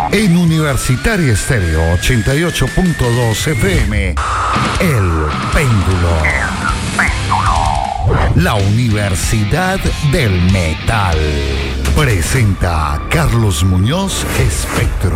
En Universitaria Estéreo 88.2 FM, El Péndulo. La Universidad del Metal presenta a Carlos Muñoz Espectro.